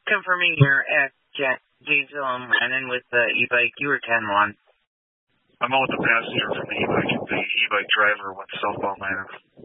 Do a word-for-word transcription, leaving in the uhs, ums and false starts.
confirming you're at Janesville and Lennon with the e-bike. You were ten one. I'm out with the passenger from the e-bike. The e-bike driver went southbound Lennon.